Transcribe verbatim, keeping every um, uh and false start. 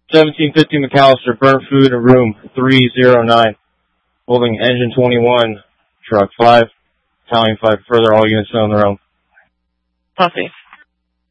seventeen fifty McAllister, burnt food in room three oh nine. Holding engine twenty-one, truck five. Battalion five further, all units on their own. Copy.